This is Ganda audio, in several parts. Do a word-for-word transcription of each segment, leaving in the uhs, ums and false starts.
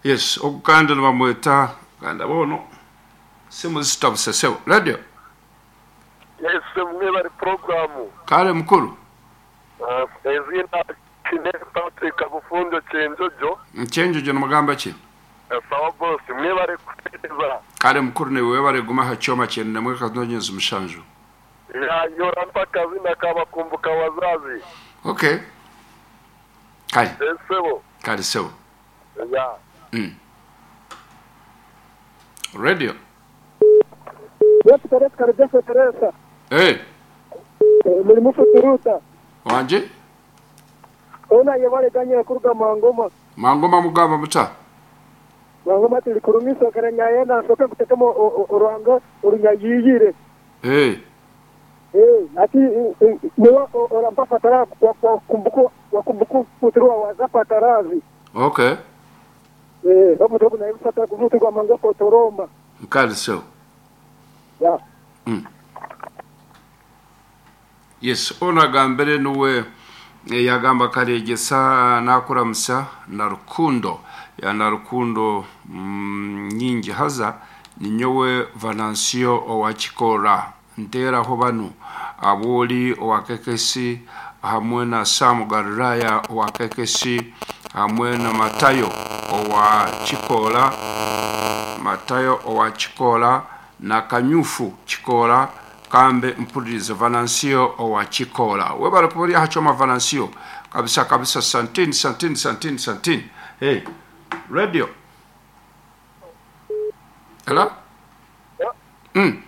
Yes, okukanda bamweta kanda bono. Simu stop sese radio. Yes, mwe bari program. Kale mkuru. Ah, ezina kine Patrick Abufundo Chenjojo. Chenjojo namagamba ki? Sawa boss, mwe bari kuteza. Kale mkuru ne wewe bari guma hachoma cyane namwe kazonyenza umushanju. Ya yora mpaka zina kama kumbuka wazazi. Okay. Kale. Sebo. Kale sebo. Ya. Mm. Radio. Yes, Teresa, Teresa, Teresa. Eh. Muri mufuturuta. Wanje? Ona yabale ganya kuruga mangoma. Mangoma mugamba muta. Mangoma tuli kurumisa karanya yena soka kutekamo oranga urunyayiyire. Eh. Eh, ati niwa oramba fatara kwa kumbuko wa kumbuko futurua wa zapatarazi. Okay. Eh, hapo toka na ifata kuvuta kwa manga fotoroma. Kale so. Ya. Mm. Yes, ona gambere nuwe e, yagamba karegesa nakuramsa na rukundo ya na rukundo mm, nyingi haza ninyowe Venancio owachikora ntera ho banu aboli owakekesi hamwe na Sam Garaya owakekesi hamwe na Matayo owachikola Matayo owachikola na Kanyufu chikola kambe mpurizo Venancio owachikola webara pori hachoma Venancio kabisa kabisa santini santini santini santini. Hey radio hello mm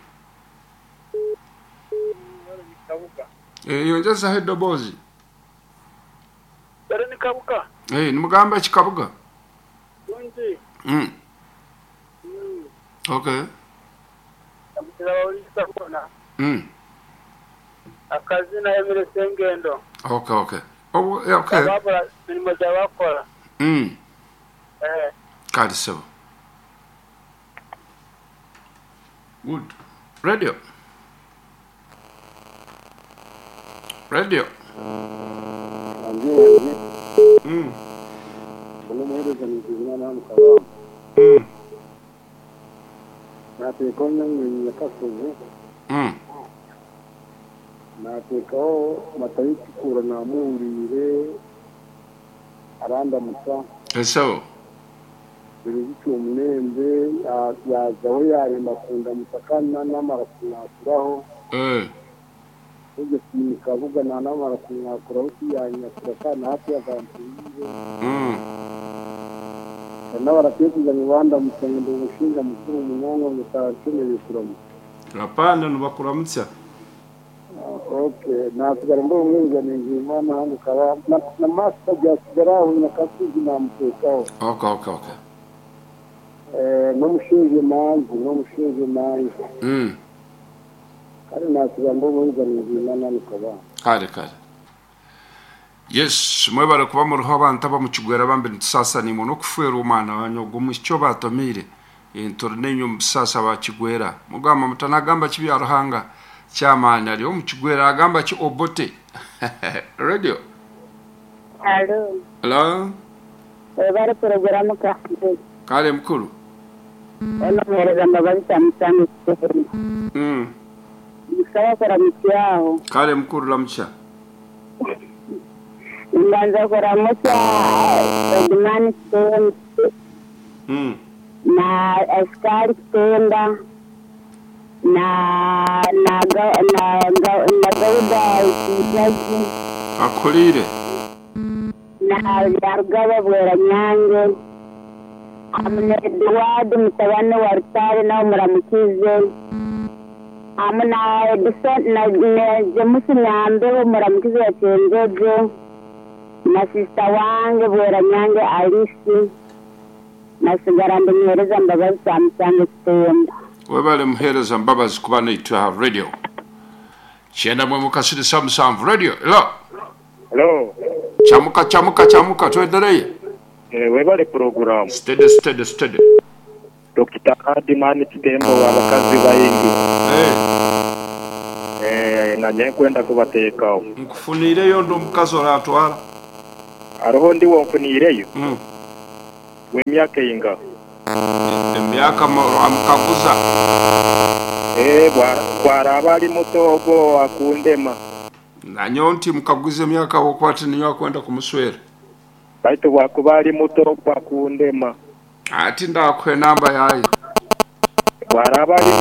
eh yongeza hedo bozi Dare ni kabuka. eh nimugamba chikabuga Unji. mm okay mm akazi na Emile Sengendo. okay okay oh yeah, okay Baba ni mmoja wako. mm Eh. kadi so good radio radio mm Kuna mwele za nizina na mkawa. mm Na tekona ni nyakaso. mm Na tekao matayiki kura na murire aranda musa. eso Biriki umnembe ya zawe yari makunda mutakana namara kunakuraho. eh Uje kumikavuga na namara kunakuraho kiyanya kurakana hafi ya gampiriye. mm Na waratekereza mibanda musengendo umushinga mukuru umunyango mutakeneye kuramo. rapana nubakuramutsa Okay, na sigara mbo umwinga n'Imana hano kaba na master ya sigara na kasugi na mtekao. okay okay okay Eh, no mushinge manzi, no mushinge manzi. mm Kare na sigara mbo umwinga n'Imana hano kaba. kale kale yes mwebara kuba mu ruho abantu aba mu kigwera bambere sasa ni muno kufuera umana wanyogo mu cyo batomire intornenyo sasa ba kigwera mugamba mutanagamba kibi aruhanga cyamana ari mu kigwera agamba ki obote radio Hello. hello Webara programu ka. kale mkuru Ona mwereza mbabazi samsami sehemu. mm Msawa kwa mtiao. kale mkuru lamcha Mbanza kwa mocha Edmani sehemu. mm Na askari tenda. Na na ga na ga na gauda ikijaji. akulire Na yargaba bwera nyange. Amne Eduardo mutabane wartare na muramukize. Amna Edison na Jamusi Nyambe muramukize wa Chenjojo. Na sister wange bwera nyange Alice. Na sigara ndimwereza mbabazi samsange stemba. webale muhereza mbabazi kubana itu have radio chenda mwe mukasiri samsam radio hello Hello. chamuka chamuka chamuka tuendelee Eh, webale program. steady steady steady Dokita Adimani Tembo wabakazi bayingi. eh Eh, na nje kwenda kubatekao. nkufunire yo ndo mukazo ratwara Aroho ndi wonfunireyo. mm w'emyaka inga emyaka amukaguza eh bwaraba ali mutogo akundema nanyo nti mukaguza emyaka wokwati niyo akwenda kumuswera baitu bwakuba ali mutogo akundema ati ndakwe namba yayi bwaraba ali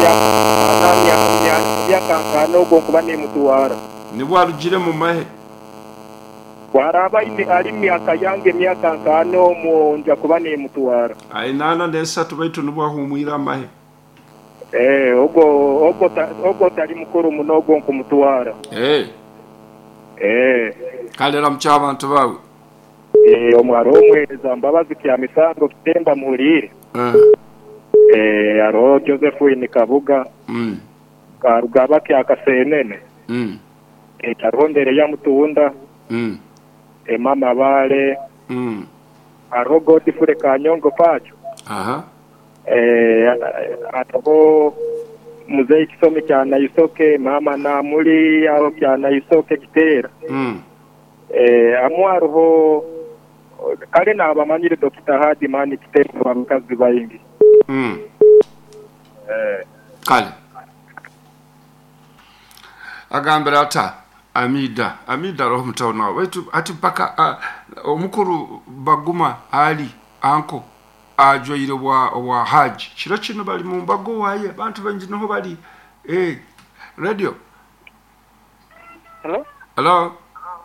myaka nogo kuba ni mutuwara ni bwarugire mu mahe bwaraba ine ali myaka yange myaka nkano mu nja kuba ni mutuwara ainana nesatu baitu nibwahumwira mahe eh ogo ogo ogo tali mukuru munogo nkumutuwara eh eh kalera mcha abantu bawe eh omwaro omweza mbabazi kya misango kitemba mulire eh eh aro Joseph ni kabuga mm karugaba kya kasenene mm e tarondere ya mutunda mm e mama bale mm aro Godfrey Kanyongo pacho aha eh atabo muzei kisomi kya Naisoke mama na muri aho kya Naisoke kitera mm eh amwaro kale na abamanyire Dr. Hadi mani kitera bamkazi bayingi mm eh kale agambira ata amida amida roho mtaona wetu ati paka uh, omukuru baguma ali anko ajoyire wa wa haji kiro kino bali mu mbago waye bantu banji no bali eh radio hello hello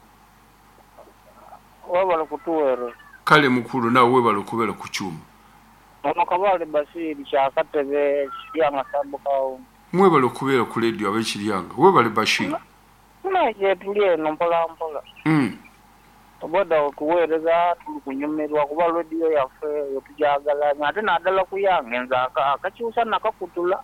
wabala kutuwero kale mukuru na we bali kubera ku cyuma ono kabale basiri cyakatebe cyanga sabukawo mwe bali kubera ku radio abekiriyanga we bali bashiri na je tulie no mpola mpola mm oboda okuwereza tukunyumirwa kuba radio yafe yokujagala ate nadala kuyange nzaka akakyusa nakakutula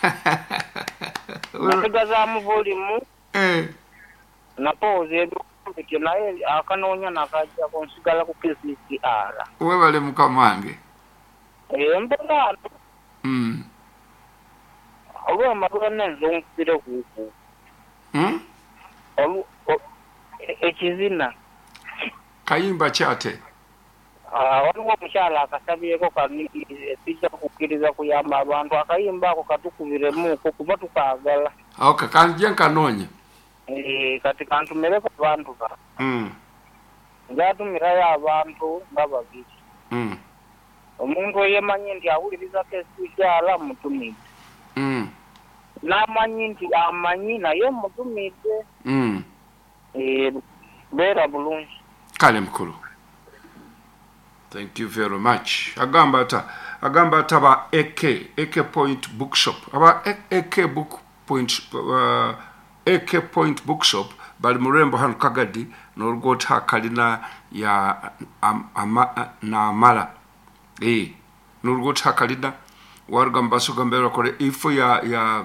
nagaza mu volume eh na pause ndike naye akanonya nakaja konsigala ku K C C R we bali mukamange eh mpola mm awo marwana nzongire kuku mm awo ekizina kayimba kyate ah waliwo mushala akasabiyeko kaniki sija kukiriza kuyamba abantu akayimba ako katukubiremu ko kuba tukagala okay kanje kanonye eh kati kantumereko abantu ba mm ngatumira ya abantu bababiri mm omuntu yemanye ndi awuliriza kesijala mutumide mm namanyi nti amanyi naye mutumide mm eh bera bulungi kale mkulu thank you very much agamba ata agamba ata ba AK AK Point Bookshop aba AK Book Point uh, AK Point Bookshop bali murembo hano Kagadi n'urugota kalina ya am, ama, na amala eh n'urugota kalina warugamba sugambera kore ifo ya ya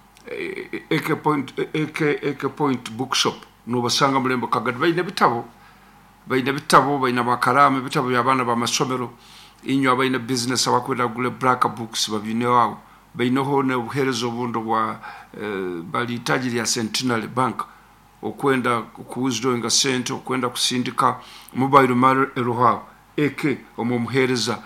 AK Point AK AK Point Bookshop no basanga murembo Kagadi bayine bitabo bayina bitabo bayina makaramu bitabo yabana bamasomero inyo abayina business abakwenda gule Braka Books babine wao bayina hone uherezo bundo bwa uh, bali tajiri ya Centenary Bank okwenda kuwizdoinga center okwenda kusindika mobile money eroha AK omumuhereza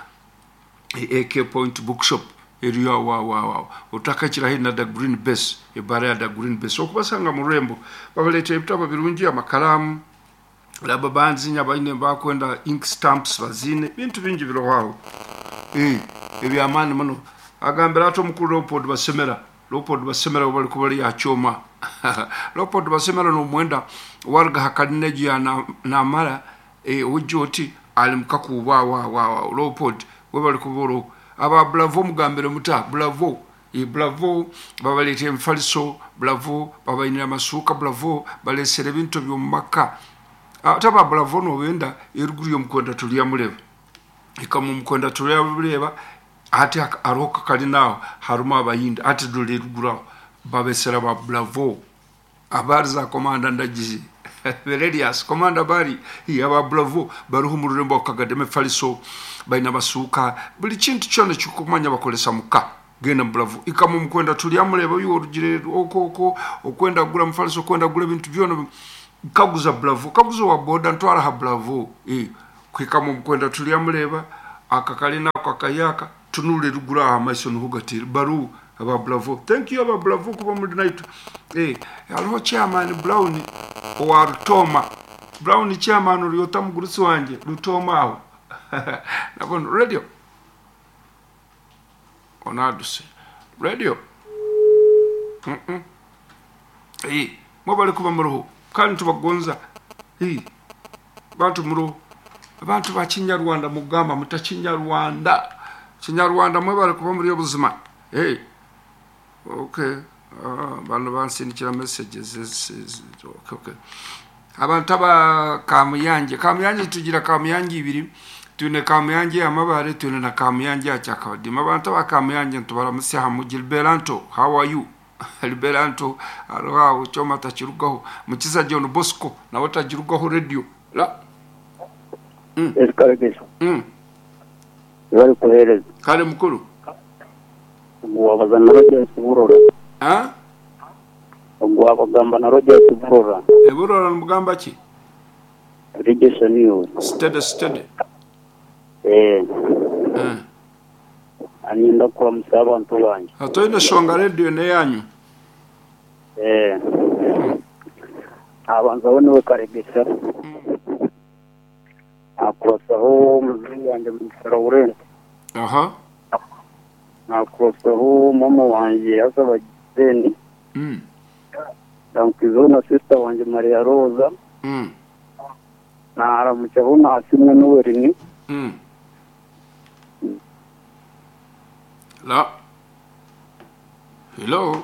AK Point Bookshop area wa wa wa utakachira hina da Green Base ebara ya da Green Base okubasanga murembo babalete bitabo birungi amakaramu laba banzi nyabayine bakwenda ink stamps bazine bintu bingi birohawo eh ebyamani muno agambira ato mukuru Leopold basemera Leopold basemera bali kubali ya choma Leopold basemera no mwenda warga hakadineji ya na, na mara eh ujoti alimkakuba wa wa Leopold we bali kuboro aba bravo mugambire muta bravo e bravo babalete mfaliso bravo babayina masuka bravo balesere bintu byomaka ataba bravo no wenda eruguriyo mkonda tuliya muleba ikamu mkonda tuliya muleba ati aroka kali nawo haruma abayinda ati dole rugurawo babesera ba bravo abarza komanda ndagizi Velerias komanda bari yaba bravo baruhu murembo Kagadi faliso baina basuka buli kintu cyone cyukumanya bakolesa muka gena bravo ikamu mkonda tuliya muleba yo rugire okoko okwenda gura mfaliso kwenda gura bintu byono kaguza bravo kaguza wa boda ntwara ha bravo eh kwikamu mkwenda tuliya muleba akakalina kakayaka tunule rugura amaiso nuhugatira baru aba Bravo. Thank you aba Bravo kuba muri night. Eh, hariho chairman Brown wa Rutoma. Brown chairman uri otamugurutsi wanje Rutoma aho. Nabona radio. Onaduse. Radio. Mhm. Eh, mobali kuba muruho. Kandi tubagonza. Eh. Bantu muruho. Abantu ba Kinyarwanda mugamba mutakinyarwanda. Kinyarwanda mwebali kuba muri obuzima. Eh. Okay. Ah, bantu bansindikira messages. Okay, okay. Abantu aba Kamuyanje, Kamuyanje tugira Kamuyanje ibiri. Tune Kamuyanje amabare tune na Kamuyanje acyakabadima. Abantu aba Kamuyanje ntubara musiha mu Gilberanto. How are you? Gilberanto aroha uchoma tachirugaho. Mukiza John Bosco na watajirugaho radio. La. Mm. Eskalekesha. Mm. Yari kuhereza. Kale mukuru. Ngwabaza na Rogers Burora. Ha? Ngwabagamba na Rogers Burora. E Burora mugamba ki? Rigesha niyo. Steady steady. Eh. Eh. Aninda kwa msaba ntubanje. Atoine shonga radio ne yanyu. Eh. Abanza wone karegesha. Akrosaho muzungu wanje msaro urene. Aha. Akrosaho mama wanje asaba jeni. Mm. Dankizo na sister wanje Maria Rosa. Mm. Na aramuchaho na asimu nuwerini. Mm. La. Hello.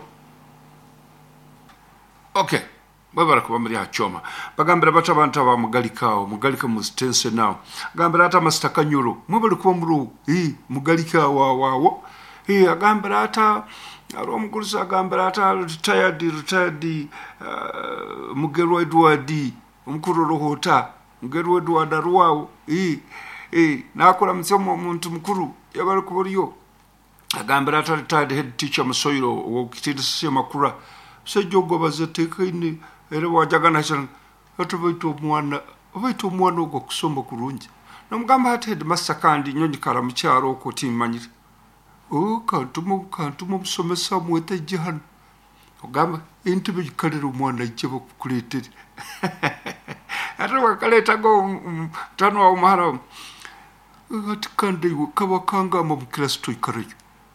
Okay. Babara kuba muri hachoma. Bagambira bacha abantu aba mugalikawo, mugalika mustense now. Gambira ata mastaka nyuro. Mubali kuba muri eh mugalika wa wawo. Eh agambira ata aromugurisa agambira ata retired retired uh, Mugerwa Edward, umukuru rohota, Mugerwa Edward ruwawo. Eh eh nakora mtsomo umuntu mukuru yabari kuburiyo. Agambira ata retired head teacher Musoiro wo kitidise makura. Sejogo bazateka ini ere wajagana cyane atubaito mwana abaito mwana ugo kusomba kurungi namugamba hati headmaster kandi nyonyi kara mu cyaro ko timanyira o kantumo kantumo musomesa mwete jihana ogamba intibe yikalira umwana ikibo kuletere atwa kaleta go tano wa umara ati kandi kabakanga mu Kristo ikarayo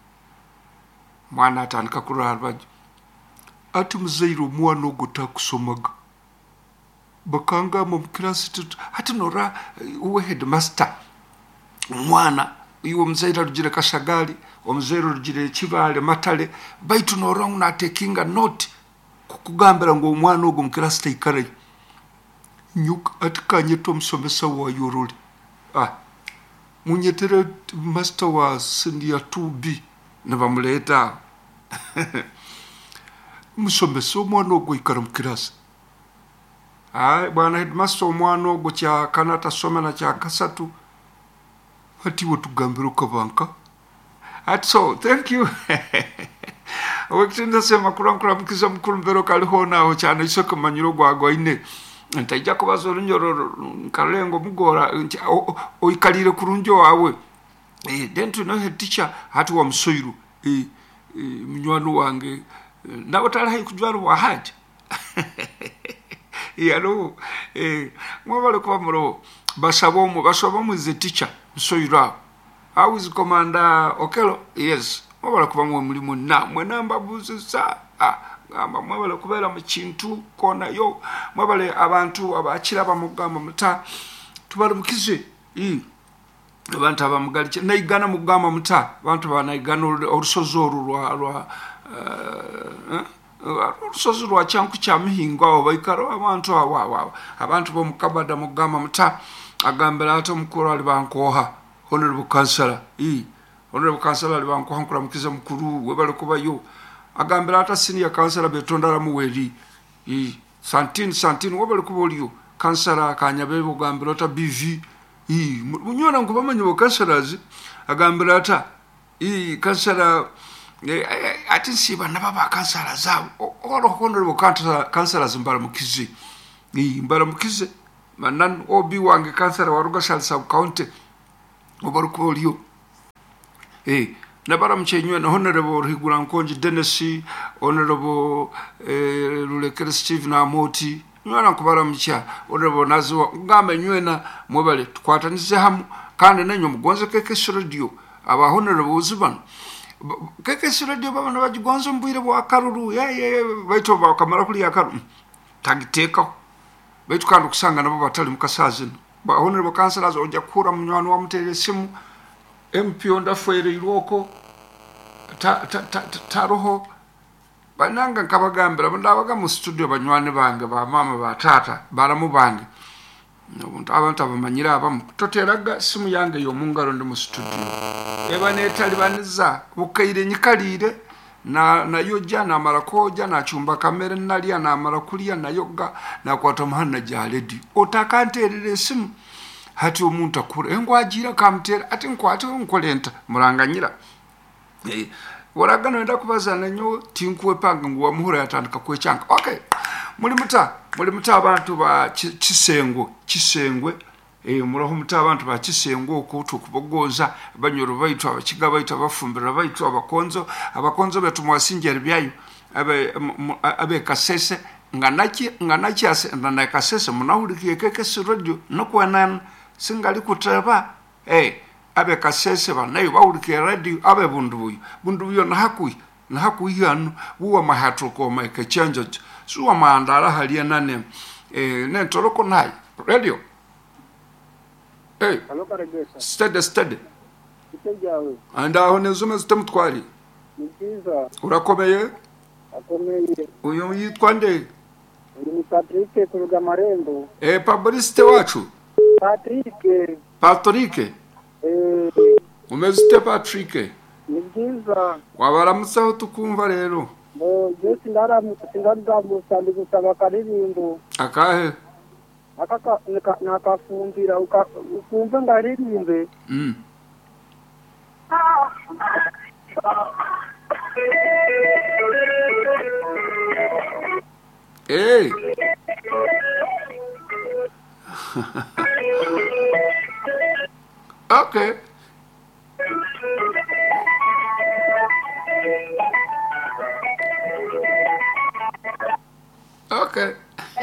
mwana atanika kurarwa ati muzairo mwana ogota kusomaga bakanga mu class tut ati nora uwe headmaster mwana iwo muzairo rugire kashagali omuzairo rugire kibale matale baitu nora una takinga note kukugambira ngo mwana ogo mu class taikare nyuk ati kanye to musomesa wa yoroli ah munyetere master wa sindia two B nabamuleta musomesa omwana ogwo ikara mu kirasi ai bwana headmaster omwana ogwo kya kanata somana kya kasatu ati wotugambira kabanka at so thank you wakitenda sema kurankura mukiza mukuru mbero kaliho naho cyane isoko manyiro gwagwa ine ntajya kubaza urunjoro karengo mugora oikalire kurunjo wawe eh then to know head teacher hatu wa Musoiro eh mnywano wange na utala hai kujwara wa haji yalo eh mwabale kwa muro basabomu basabomu is the teacher Musoiro how is commander Okelo yes mwabale kwa mwe mulimo na mwe namba buzu sa ah ngamba mwabale kubera mu kintu kona yo mwabale abantu abakira bamugamba muta tubale mukize eh abantu abamugali na igana mugamba muta abantu bana igana orusozoru rwa rwa eh urusozo rwa cyanku cyamihingo abo bayikaro abantu awawa abantu bo mukabada mugamba muta agambira ato mukuru ali bankoha honorable councillor eh honorable councillor ali bankoha nkura mukiza mukuru webale kuba yo agambira ata senior councillor betondara muweri eh santin santin webale kuba oliyo councillor kanyabe bugambira ata B V eh munyona ngo bamanyi bo councillors agambira ata eh councillor ati siba nababa kansala zabo oro honorable kansala mbara mukize ni mbara mukize manan obi wange kansala waruga sal sub county obarukolio eh nabara mchenywe na honorable Higuran Konji Denesi honorable eh Lulekere Steve na Moti nwana kubara mcha honorable Nazo ngame nywena mobale twatanize hamu kandi nenyo mugonze keke radio aba honorable uzuban keke radio baba nabagigonze mbwire bwa karuru ye ye baito ba kamara kuli akaru tagiteka baitu kandi kusanga nabo batali mukasazi ba honorable councillors oja kura munywano wa mutere simu M P onda fere iroko ta ta ta taroho bananga kabagambira bandabaga mu studio banywane bange ba mama ba tata baramu bange nobuntu abantu abamanyira abamu toteraga simu yange yo mungaro ndi mu studio eba ne talibaniza bukaire nyikalire na nayo jana marakoja na chumba kamera nalia na marakulia na yoga na kwata muhanna jaledi otakanterere simu hati omuntu akura engwajira kamtera ati nkwate nkolenta muranganyira eh waragano enda kubazana nyo tinkuwe panga ngwa muhura yatandika kwechanga okay muri muta muri muta abantu ba Kisengo Kisengwe eh muraho muta abantu ba Kisengo okutu kubogoza banyoro baitwa abakiga baitwa bafumbira baitwa abakonzo abakonzo betu mwasingera byayo abe abe kasese nganaki nganaki ase ndana kasese munahurikiye keke radio no kwanana singali kutraba eh abe kasese banayo bawurikiye radio abe bundubuyo bundubuyo na hakui na hakui hano uwa mahatro ko maike change suwa maandara halia nane eh nentoroko nai radio eh Halo karegesa steady steady itejawe anda hone zume zitemutwari nikiza urakomeye akomeye uyu yitwa nde ni Patrick kuruga marembo eh publicity wacu Patrick Patrick eh umezite Patrick nikiza wabaramutsaho tukumva rero bo jesi ndara sindanda musandi gusaba karirimbo akahe akaka nakafumbira ukumva ngaririmbe mm hey okay okay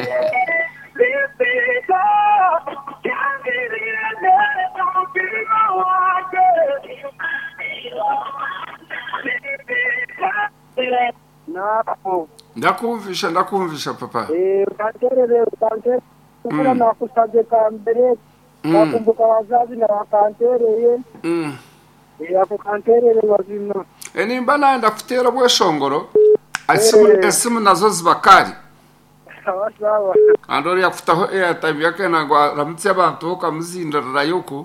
napo ndakumvisha ndakumvisha papa eh kanterere kanterere kuna na kusaje kambere nakumbuka wazazi na wakantereye mm eh ako kanterere wazima eni mbana ndakutera bweshongoro asimu asimu nazo zibakari sawa sawa andori yakufutaho airtime yake nangwa ramutse abantu kamuzindarira yoko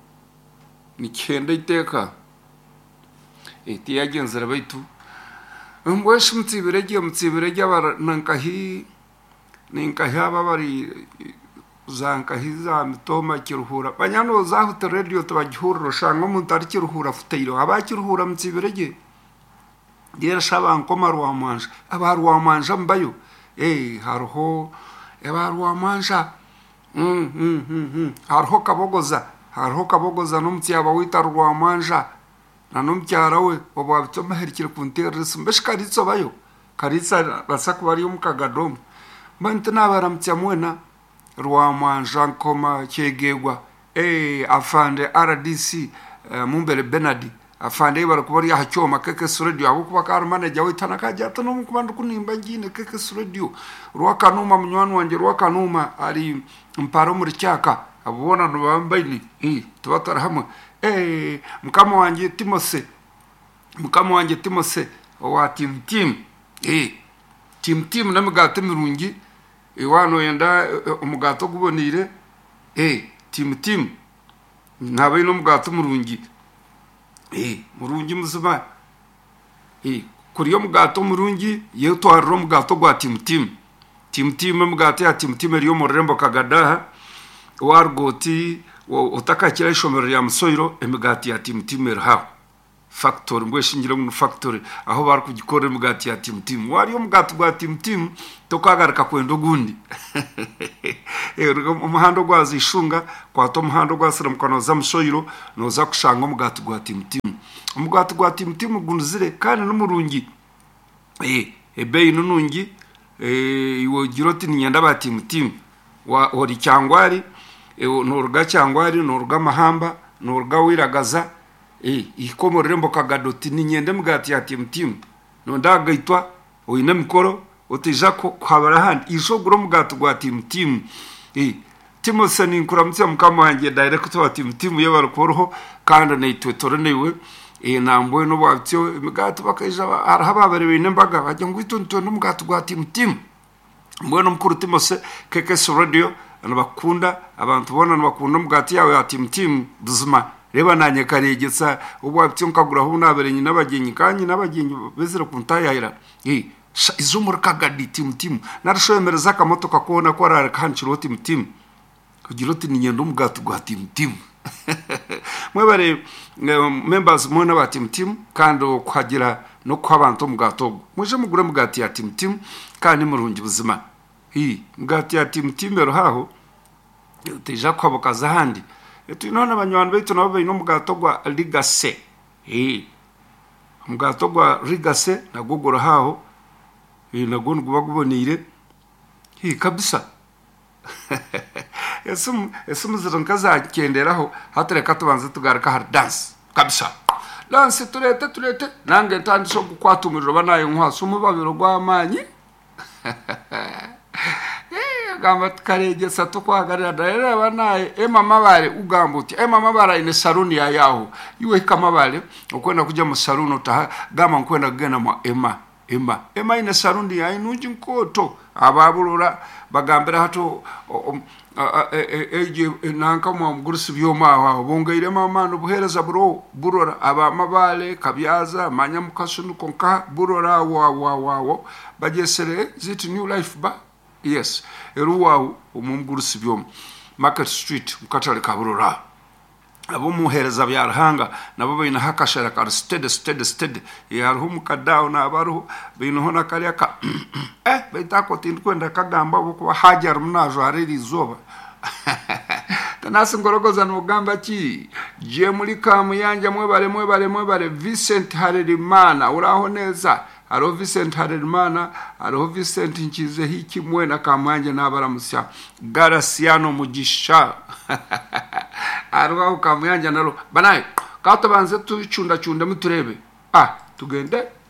nikende iteka eti yagenzera baitu mbweshi mtsibirege mtsibirege abanankahi ninkahi ababari zankahi za mitoma kiruhura banyano zahute radio tubagihuriro shanga umuntu ari kiruhura futeiro abakiruhura mtsibirege dira shaba nkomarwa manje abarwa manje mbayo eh harho ebarwa manje mm mm mm harho kabogoza harho kabogoza nomtsi abawita rwa manje nanomkyarawe obwabitoma herikire kunterese mbeshikaritso bayo karitsa basaku bari umukagadomo mantana baramtya mwena rwa manje nkoma cyegegwa eh afande R D C uh, mumbere Benadi afande barakubari yahacyoma keke radio abo kubakara manager witana kajata no mukubandu kunimba ngine keke radio rwa kanuma munywani wanje rwa kanuma ari mparo muri cyaka abona no bambaye eh tubatara hamwe eh mukama wanje Timose mukama wanje Timose wa team team eh team team namigato mirungi iwano yenda umugato gubonire eh team team nabaye no mugato murungi eh murungi muzima eh kuriyo mugato murungi ye twaro mugato gwa team team team team mugato ya team team riyo murembo kagadaha wargoti utakakira ishomero ya msoiro emigati ya team team erha factory mbwe shingira mu factory aho bari kugikora umugati ya Team Team wari umugati gwa Team Team tokagarika kwendo gundi umuhando gwazi ishunga kwa to muhando gwasira mukanoza musoyiro noza kushanga umugati gwa Team Team umugati gwa Team Team gunzire kandi n'umurungi eh ebe nunungi eh iwo giroti nyanda ba Team Team wa ori cyangwari n'uruga cyangwari n'uruga mahamba n'uruga wiragaza eh ikomorere mboka gadoti ninyende mugati ya Team Team no ndagaitwa oine mikoro otijako kwabara handi ishoguro mugati gwa Team Team eh Timothy ni nkuramutse mukama wanjye director wa Team Team y'abarukoroho kandi neitwe toronewe eh nambwe no bwatyo imigati bakaija arahaba barewe nembaga bajya ngwitonto no mugati gwa Team Team mbona mukuru Timothy Kekes Radio anabakunda abantu bona nabakunda mugati yawe ya Team Team duzuma reba nanye karegetsa ubwatyo nkagura ho naberenye nabagenyi kanyi nabagenyi bezira kuntayira eh izumur kagadi Team Team narashoyemereza akamotoka kona ko arara kanchiro Team Team kugiroti ninyendo mugati gwa Team Team mwebare members mona ba Team Team kandi kwagira no kwabantu mugato muje mugure mugati ya Team Team kandi murungi buzima hi mugati ya Team Team ero haho teja kwabokaza handi etu inona banywanda betu nabo bino mugato gwa Ligase hi mugato gwa Ligase nagugura haho hi nagungu bagubonire hi kabisa esum esum zirankaza kenderaho hatereka tubanze tugaraka har dance kabisa dance turete turete nange tandisho gukwatumuriro banaye nkwaso mubabiro gwamanyi eh gamba kareje sato kwagarira daira banaye e mama bare ugambuti e mama bara ine saluni ya yaho iwe kama bare ukwenda kuja mu saluni utaha gama nkwenda kugena mu ema ema ema ine saluni ya inunji nkoto ababulura bagambira hato eje nanka mu gurusi byoma aho bongeire mama no buhereza bro burora aba mabale kabyaza manya mukasunu konka burora wa wa wa bagesere zit new life ba yes eruwa mu gurusi byoma Market Street mukatale kaburora abo muhereza byarahanga nabo bina hakashara ka steady steady steady yaruhu mukadao na abaruhu bino hona kaliya ka eh betako tinkwenda kagamba boko hajar munazo ariri zoba tanasi ngorogoza n'ugamba ki je muri kamu yanja mwebale mwebale mwebale Vincent Harerimana uraho neza aro Vincent Harerimana aro Vincent nkize hiki mwena kamanje nabaramusya Garasiano Mugisha aro kamuyanja naro banaye katabanze tucunda cunda muturebe ah tugende